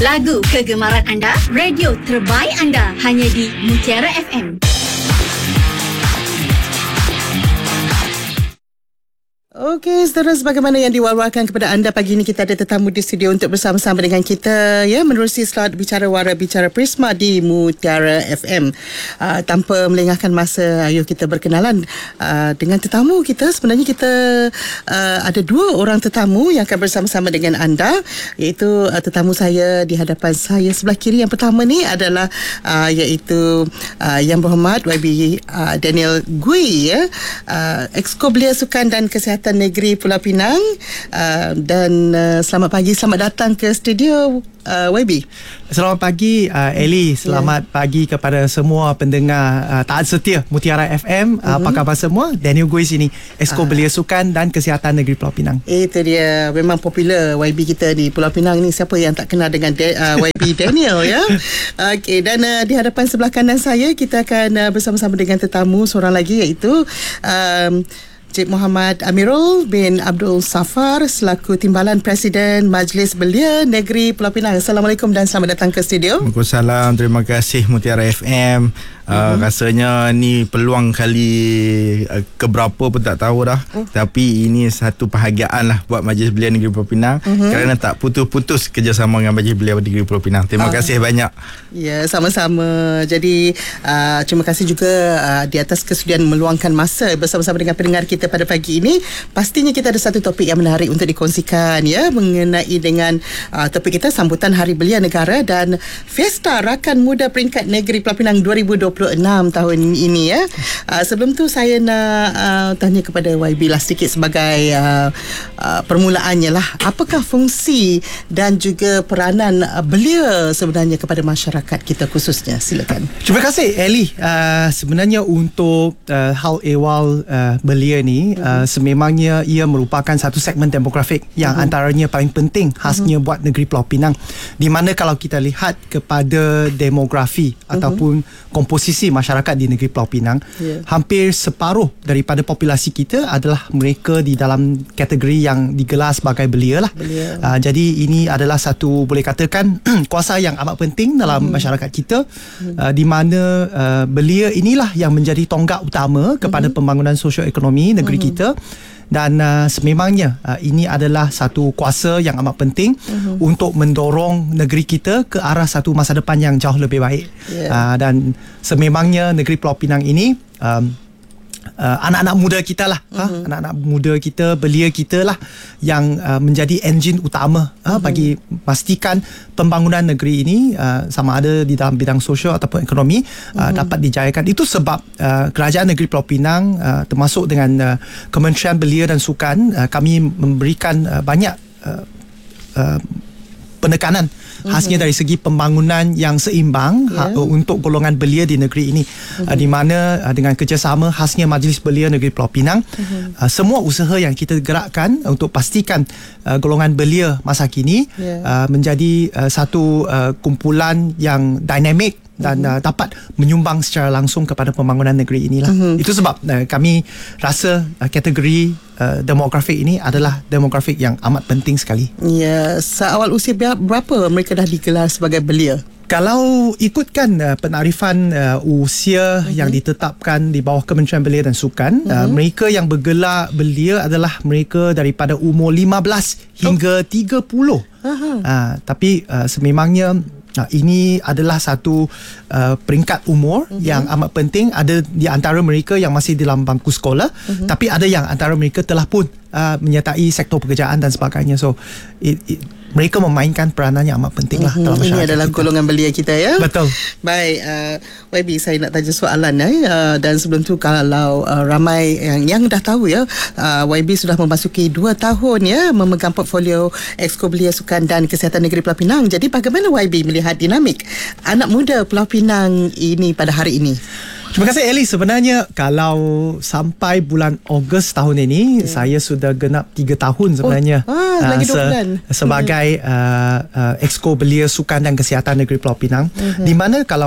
Lagu kegemaran anda, radio terbaik anda, hanya di Mutiara FM. Okey, saudara, sebagaimana yang diwar-warkan kepada anda pagi ini, kita ada tetamu di studio untuk bersama-sama dengan kita menerusi slot Bicara Wara Bicara Prisma di Mutiara FM. Tanpa melengahkan masa, ayo kita berkenalan dengan tetamu kita. Sebenarnya kita ada dua orang tetamu yang akan bersama-sama dengan anda, iaitu tetamu saya di hadapan saya sebelah kiri. Yang pertama ni adalah iaitu Yang Berhormat YB Daniel Gui, Exco Belia Sukan dan Kesihatan Negeri Pulau Pinang, dan selamat pagi, selamat datang ke studio YB. Selamat pagi Ellie, selamat pagi kepada semua pendengar taat setia Mutiara FM. Apa khabar semua? Daniel Gui sini, Exco Belia Sukan dan Kesihatan Negeri Pulau Pinang. Itu dia, memang popular YB kita di Pulau Pinang ni. Siapa yang tak kenal dengan YB Daniel ya? Okey, dan di hadapan sebelah kanan saya kita akan bersama-sama dengan tetamu seorang lagi, iaitu Cik Muhammad Amirul bin Abdul Safar selaku Timbalan Presiden Majlis Belia Negeri Pulau Pinang. Assalamualaikum dan selamat datang ke studio. Waalaikumsalam, terima kasih Mutiara FM. Rasanya ni peluang kali keberapa pun tak tahu dah. Tapi ini satu bahagian lah buat Majlis Belia Negeri Pulau Pinang, kerana tak putus-putus kerjasama dengan Majlis Belia Negeri Pulau Pinang. Terima kasih banyak. Ya, sama-sama. Jadi terima kasih juga di atas kesudian meluangkan masa bersama-sama dengan pendengar kita pada pagi ini. Pastinya kita ada satu topik yang menarik untuk dikongsikan ya, mengenai dengan topik kita sambutan Hari Belia Negara dan Fiesta Rakan Muda Peringkat Negeri Pulau Pinang 2026 tahun ini ya. Sebelum tu saya nak tanya kepada YB lah sedikit sebagai permulaannya lah. Apakah fungsi dan juga peranan belia sebenarnya kepada masyarakat kita khususnya? Silakan. Terima kasih Ellie. Sebenarnya untuk hal ehwal belia ni, sememangnya ia merupakan satu segmen demografik yang antaranya paling penting khasnya buat negeri Pulau Pinang, di mana kalau kita lihat kepada demografi ataupun komposisi masyarakat di negeri Pulau Pinang, hampir separuh daripada populasi kita adalah mereka di dalam kategori yang digelar sebagai belia lah. Jadi ini adalah satu, boleh katakan, kuasa yang amat penting dalam masyarakat kita, di mana belia inilah yang menjadi tonggak utama kepada pembangunan sosioekonomi negeri kita. Dan sememangnya ini adalah satu kuasa yang amat penting untuk mendorong negeri kita ke arah satu masa depan yang jauh lebih baik. Dan sememangnya negeri Pulau Pinang ini, anak-anak muda kita lah, anak-anak muda kita, belia kita lah yang menjadi enjin utama bagi pastikan pembangunan negeri ini, sama ada di dalam bidang sosial ataupun ekonomi, dapat dijayakan. Itu sebab Kerajaan Negeri Pulau Pinang termasuk dengan Kementerian Belia dan Sukan, kami memberikan banyak penekanan khasnya dari segi pembangunan yang seimbang untuk golongan belia di negeri ini, di mana dengan kerjasama khasnya Majlis Belia Negeri Pulau Pinang, semua usaha yang kita gerakkan untuk pastikan golongan belia masa kini menjadi satu kumpulan yang dinamik dan dapat menyumbang secara langsung kepada pembangunan negeri inilah. Itu sebab kami rasa kategori demografik ini adalah demografik yang amat penting sekali. Ya, seawal usia berapa mereka dah digelar sebagai belia? Kalau ikutkan penarifan usia yang ditetapkan di bawah Kementerian Belia dan Sukan, mereka yang bergelar belia adalah mereka daripada umur 15 hingga 30. Tapi sememangnya ini adalah satu peringkat umur yang amat penting. Ada di antara mereka yang masih dalam bangku sekolah, tapi ada yang antara mereka telah pun menyertai sektor pekerjaan dan sebagainya. So mereka memainkan peranan yang amat penting lah dalam masyarakat. Ini adalah kita, golongan belia kita ya. Betul. Baik, YB, saya nak tanya soalan dan sebelum tu, kalau ramai yang dah tahu ya, YB sudah memasuki 2 tahun ya memegang portfolio Exco Belia Sukan dan Kesihatan Negeri Pulau Pinang. Jadi bagaimana YB melihat dinamik anak muda Pulau Pinang ini pada hari ini? Terima kasih Ellie. Sebenarnya kalau sampai bulan Ogos tahun ini, saya sudah genap 3 tahun sebenarnya lagi 2 bulan sebagai Exco Belia Sukan dan Kesihatan Negeri Pulau Pinang, di mana kalau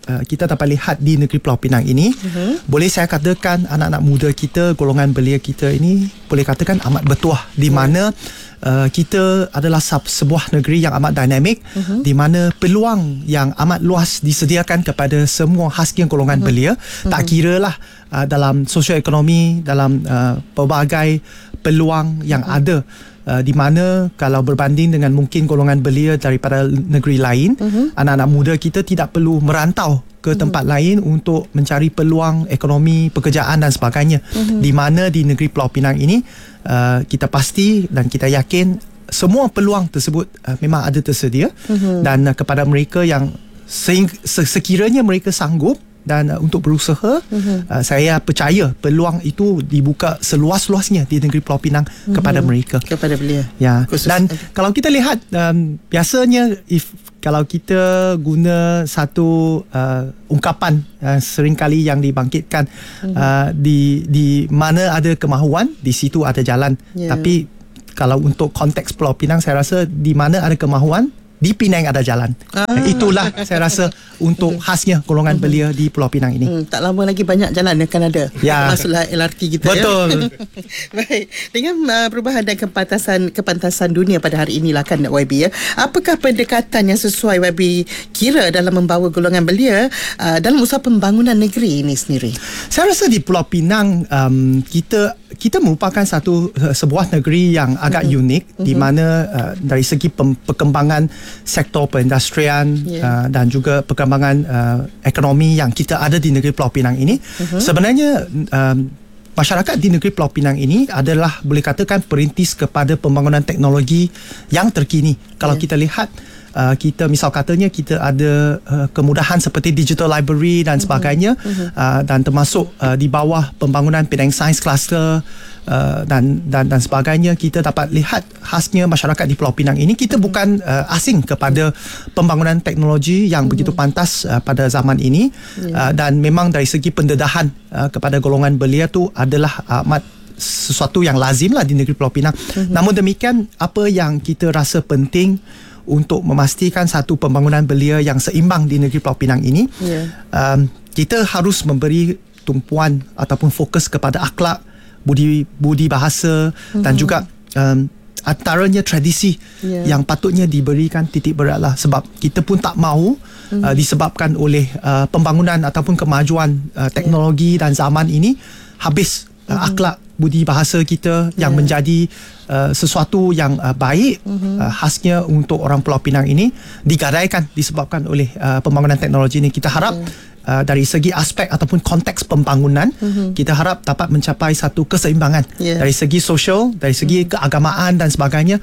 kita dapat lihat di negeri Pulau Pinang ini, boleh saya katakan anak-anak muda kita, golongan belia kita ini boleh katakan amat bertuah, di mana kita adalah sebuah negeri yang amat dinamik, di mana peluang yang amat luas disediakan kepada semua khasnya golongan belia, tak kira lah dalam sosioekonomi, dalam pelbagai peluang yang ada. Di mana kalau berbanding dengan mungkin golongan belia daripada negeri lain, anak-anak muda kita tidak perlu merantau ke tempat lain untuk mencari peluang ekonomi, pekerjaan dan sebagainya. Di mana di negeri Pulau Pinang ini, kita pasti dan kita yakin semua peluang tersebut memang ada tersedia, dan kepada mereka yang sekiranya mereka sanggup dan untuk berusaha, saya percaya peluang itu dibuka seluas-luasnya di negeri Pulau Pinang kepada mereka, kepada belia. Ya. Dan kalau kita lihat, biasanya kalau kita guna satu ungkapan seringkali yang dibangkitkan, di mana ada kemahuan, di situ ada jalan. Tapi kalau untuk konteks Pulau Pinang, saya rasa di mana ada kemahuan, di Penang ada jalan. Itulah saya rasa untuk khasnya golongan belia di Pulau Pinang ini. Tak lama lagi banyak jalan akan ada. Masuklah LRT kita. Betul. Baik. Dengan perubahan dan kepantasan dunia pada hari inilah kan YB ya. Apakah pendekatan yang sesuai YB kira dalam membawa golongan belia dalam usaha pembangunan negeri ini sendiri? Saya rasa di Pulau Pinang kita merupakan sebuah negeri yang agak unik, di mana dari segi perkembangan sektor perindustrian dan juga perkembangan ekonomi yang kita ada di negeri Pulau Pinang ini, sebenarnya masyarakat di negeri Pulau Pinang ini adalah boleh katakan perintis kepada pembangunan teknologi yang terkini. Kalau kita lihat, kita misal katanya kita ada kemudahan seperti digital library dan sebagainya, dan termasuk di bawah pembangunan Penang Science Cluster dan sebagainya, kita dapat lihat khasnya masyarakat di Pulau Pinang ini, kita bukan asing kepada pembangunan teknologi yang begitu pantas pada zaman ini, dan memang dari segi pendedahan kepada golongan belia tu adalah amat sesuatu yang lazim lah di negeri Pulau Pinang. Namun demikian, apa yang kita rasa penting untuk memastikan satu pembangunan belia yang seimbang di negeri Pulau Pinang ini, kita harus memberi tumpuan ataupun fokus kepada akhlak, budi bahasa, dan juga antaranya tradisi yang patutnya diberikan titik berat lah. Sebab kita pun tak mahu disebabkan oleh pembangunan ataupun kemajuan teknologi dan zaman ini habis akhlak, budi bahasa kita yang menjadi sesuatu yang baik, khasnya untuk orang Pulau Pinang ini, digadaikan disebabkan oleh pembangunan teknologi ini. Kita harap dari segi aspek ataupun konteks pembangunan, kita harap dapat mencapai satu keseimbangan dari segi sosial, dari segi keagamaan dan sebagainya.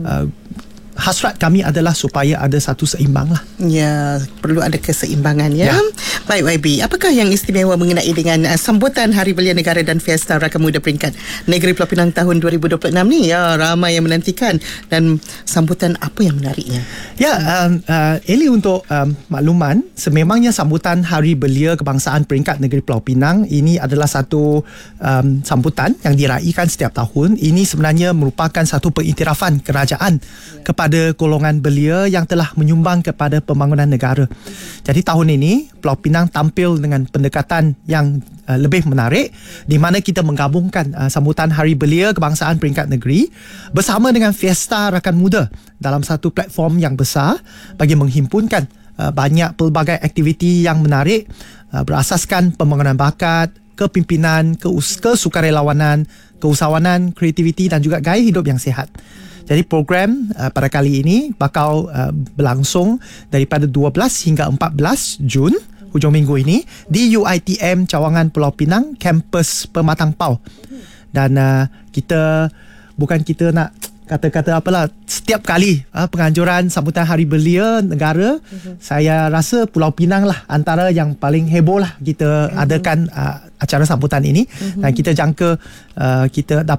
Hasrat kami adalah supaya ada satu seimbang lah. Ya, perlu ada keseimbangan ya. Baik YB, apakah yang istimewa mengenai dengan sambutan Hari Belia Negara dan Fiesta Rakan Muda Peringkat Negeri Pulau Pinang tahun 2026 ni? Ya, ramai yang menantikan, dan sambutan apa yang menariknya? Ya, Eli, untuk makluman, sememangnya sambutan Hari Belia Kebangsaan Peringkat Negeri Pulau Pinang ini adalah satu sambutan yang diraikan setiap tahun. Ini sebenarnya merupakan satu pengiktirafan kerajaan kepada golongan belia yang telah menyumbang kepada pembangunan negara. Jadi tahun ini Pulau Pinang tampil dengan pendekatan yang lebih menarik, di mana kita menggabungkan sambutan Hari Belia Kebangsaan Peringkat Negeri bersama dengan Fiesta Rakan Muda dalam satu platform yang besar bagi menghimpunkan banyak pelbagai aktiviti yang menarik berasaskan pembangunan bakat, kepimpinan, kesukarelawanan, keusahawanan, kreativiti dan juga gaya hidup yang sihat. Jadi program pada kali ini bakal berlangsung daripada 12 hingga 14 Jun, hujung minggu ini, di UiTM Cawangan Pulau Pinang, kampus Pematang Pau. Dan kita nak kata-kata apalah, setiap kali penganjuran sambutan Hari Belia Negara, saya rasa Pulau Pinang lah antara yang paling heboh lah kita adakan acara sambutan ini. Dan kita jangka kita dapat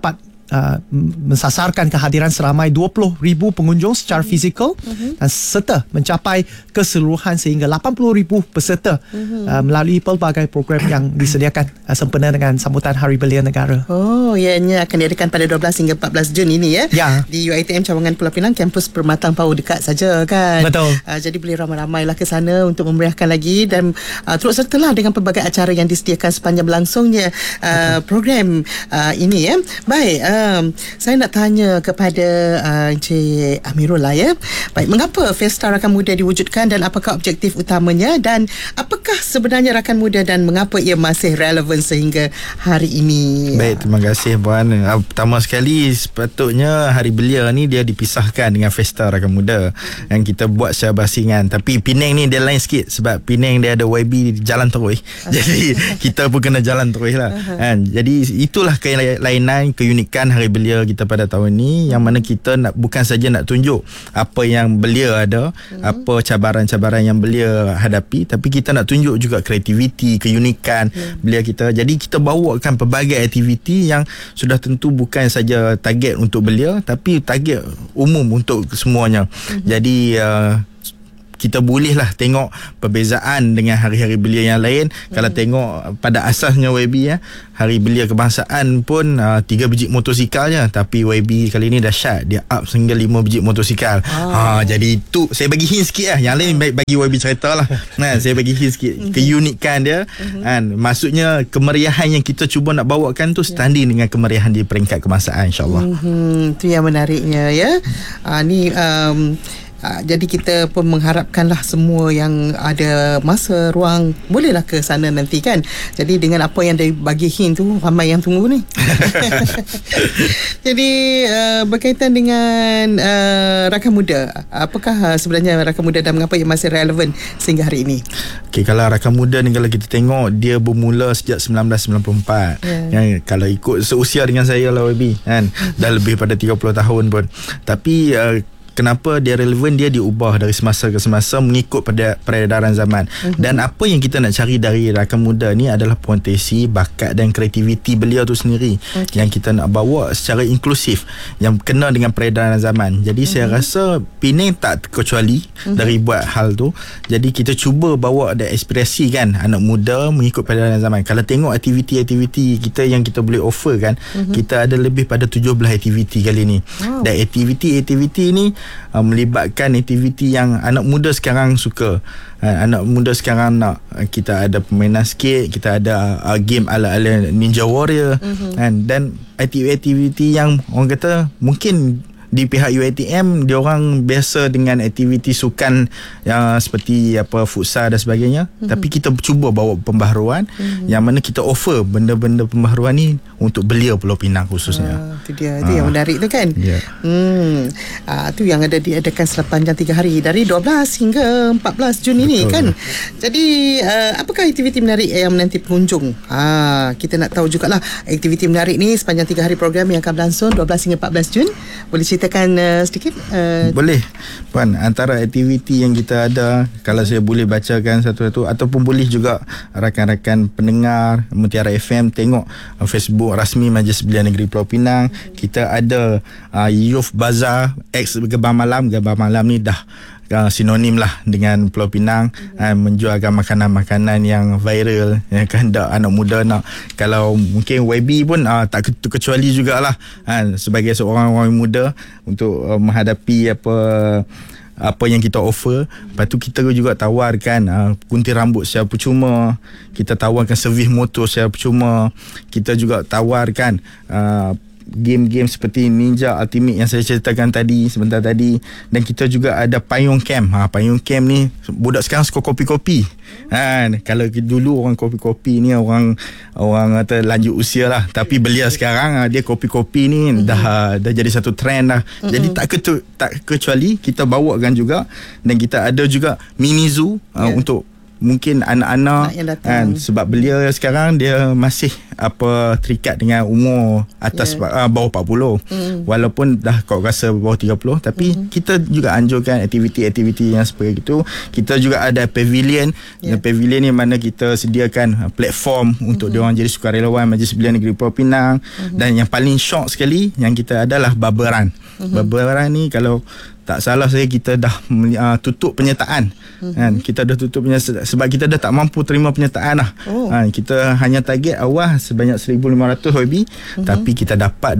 mensasarkan kehadiran seramai 20,000 pengunjung secara fizikal dan serta mencapai keseluruhan sehingga 80,000 peserta melalui pelbagai program yang disediakan sempena dengan sambutan Hari Belia Negara. Oh, ianya akan diadakan pada 12 hingga 14 Jun ini ya. Ya. Di UiTM Cawangan Pulau Pinang, kampus Permatang Pau dekat saja kan. Betul. Jadi boleh ramai-ramai lah ke sana untuk memeriahkan lagi dan turut sertalah dengan pelbagai acara yang disediakan sepanjang berlangsungnya program ini ya. Baik, saya nak tanya kepada Encik Amirul lah ya. Baik, mengapa Fiesta Rakan Muda diwujudkan dan apakah objektif utamanya dan apakah sebenarnya Rakan Muda dan mengapa ia masih relevan sehingga hari ini? Baik, terima kasih Puan. Pertama sekali, sepatutnya Hari Belia ni dia dipisahkan dengan Fiesta Rakan Muda yang kita buat secara basingan. Tapi Penang ni dia lain sikit sebab Penang dia ada YB jalan terus. Jadi kita pun kena jalan terus lah. Kan? Jadi itulah kelainan, keunikan Hari Belia kita pada tahun ni, yang mana kita nak bukan saja nak tunjuk apa yang belia ada, apa cabaran-cabaran yang belia hadapi, tapi kita nak tunjuk juga kreativiti, keunikan belia kita. Jadi kita bawakan pelbagai aktiviti yang sudah tentu bukan saja target untuk belia tapi target umum untuk semuanya. Jadi kita bolehlah tengok perbezaan dengan hari-hari belia yang lain. Kalau tengok pada asasnya YB Hari Belia Kebangsaan pun 3 biji motosikal je, tapi YB kali ni dahsyat, dia up sehingga 5 biji motosikal. Jadi itu saya bagi hint sikit lah. Yang lain bagi YB cerita lah. Saya bagi hint sikit keunikan dia. Maksudnya kemeriahan yang kita cuba nak bawakan tu standing dengan kemeriahan di peringkat kebangsaan, insyaAllah. Itu yang menariknya ya. Ni jadi kita pun mengharapkanlah semua yang ada masa ruang bolehlah ke sana nanti kan. Jadi dengan apa yang dia bagi hint tu, ramai yang tunggu ni. Jadi berkaitan dengan Rakan Muda, apakah sebenarnya Rakan Muda dan mengapa ia masih relevan sehingga hari ini? Okay, kalau Rakan Muda ni kalau kita tengok, dia bermula sejak 1994. Kalau ikut seusia dengan saya lah YB kan, dah lebih pada 30 tahun pun. Tapi kenapa dia relevan, dia diubah dari semasa ke semasa mengikut pada peredaran zaman. Dan apa yang kita nak cari dari Rakan Muda ni adalah potensi, bakat dan kreativiti belia tu sendiri yang kita nak bawa secara inklusif, yang kena dengan peredaran zaman. Jadi saya rasa Penang tak terkecuali dari buat hal tu. Jadi kita cuba bawa ada aspirasi kan anak muda mengikut peredaran zaman. Kalau tengok aktiviti-aktiviti kita yang kita boleh offer kan, kita ada lebih pada 17 aktiviti kali ni. Dan aktiviti ni melibatkan aktiviti yang anak muda sekarang suka. Anak muda sekarang nak, kita ada permainan skate, kita ada game ala-ala Ninja Warrior, dan aktiviti yang orang kata mungkin di pihak UiTM dia orang biasa dengan aktiviti sukan yang seperti apa futsal dan sebagainya, tapi kita cuba bawa pembaharuan yang mana kita offer benda-benda pembaharuan ni untuk belia Pulau Pinang khususnya. Itu dia, itu yang menarik tu kan. Itu yang ada diadakan sepanjang 3 hari dari 12 hingga 14 Jun ini. Betul. Kan. Jadi apakah aktiviti menarik yang menanti pengunjung? Kita nak tahu jugalah aktiviti menarik ni sepanjang 3 hari program yang akan berlangsung 12 hingga 14 Jun. Boleh ceritakan sedikit? Boleh Puan, antara aktiviti yang kita ada, kalau saya boleh bacakan satu-satu, ataupun boleh juga rakan-rakan pendengar Mutiara FM tengok Facebook rasmi Majlis Belia Negeri Pulau Pinang. Kita ada Youth Bazaar X Gebang Malam. Gebang Malam ni dah sinonim lah dengan Pulau Pinang, menjualkan makanan-makanan yang viral yang kehendak anak muda nak. Kalau mungkin YB pun tak terkecuali jugalah sebagai seorang orang muda untuk menghadapi apa yang kita offer. Lepas tu kita juga tawarkan gunting rambut secara percuma, kita tawarkan servis motor secara percuma, kita juga tawarkan game-game seperti Ninja Ultimate yang saya ceritakan tadi sebentar tadi, dan kita juga ada payung camp. Payung camp ni budak sekarang suka kopi-kopi. Kalau dulu orang kopi-kopi ni orang kata lanjut usia lah, tapi belia sekarang dia kopi-kopi ni dah jadi satu trend lah. Jadi tak kecuali kita bawakan juga, dan kita ada juga mini zoo untuk mungkin anak-anak yang datang. kan, sebab belia sekarang dia masih terikat dengan umur atas bawah 40. Walaupun dah kau rasa bawah 30, tapi kita juga anjurkan aktiviti-aktiviti yang seperti itu. Kita juga ada pavilion. Pavilion ni mana kita sediakan platform untuk diorang jadi sukarelawan Majlis Belia Negeri Pulau Pinang. Dan yang paling syok sekali yang kita adalah Baberan. Baberan ni kalau tak salah saya kita dah tutup penyertaan. Kan, kita dah tutup penyertaan sebab kita dah tak mampu terima penyertaan lah. Kita hanya target awal sebanyak 1,500 lebih, tapi kita dapat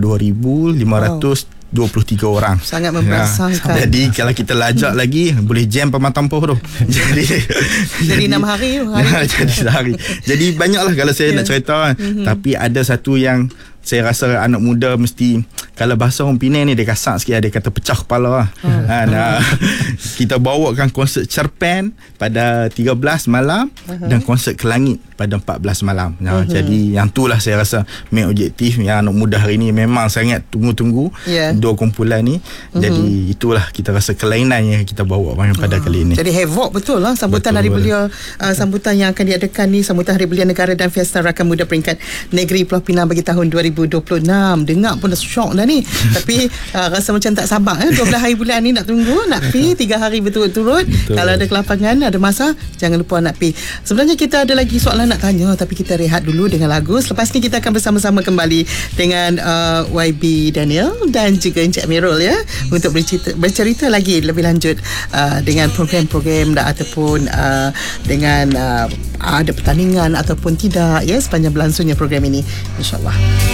2,523 orang. Sangat memperasangkan. Jadi kalau kita lajak lagi boleh jam Pamatambah tu. jadi 6 hari. Jadi sehari. Jadi banyaklah kalau saya nak cerita. Tapi ada satu yang saya rasa anak muda mesti, kalau bahasa orang Penang ni dia kasar sikit, dia kata pecah kepala lah. Kita bawakan konsert cerpen pada 13 malam dan konsert ke langit pada 14 malam. Jadi yang itulah saya rasa main objektif yang anak muda hari ni memang sangat tunggu-tunggu dua kumpulan ni. Jadi itulah kita rasa kelainan yang kita bawa pada kali ini. Jadi havoc betul lah sambutan Hari Belia, sambutan yang akan diadakan ni, sambutan Hari Belia Negara dan Fiesta Rakan Muda Peringkat Negeri Pulau Pinang bagi tahun 2026. Dengar pun dah syok dah ni. Tapi rasa macam tak sabar 12 hari bulan ni nak tunggu, nak pi 3 hari berturut-turut. Kalau ada kelapangan, ada masa, jangan lupa nak pi. Sebenarnya kita ada lagi soalan nak tanya, tapi kita rehat dulu dengan lagu. Selepas ni kita akan bersama-sama kembali dengan YB Daniel dan juga Encik Amirul untuk bercerita lagi lebih lanjut dengan program-program ataupun dengan ada pertandingan ataupun tidak sepanjang berlangsungnya program ini, insyaAllah.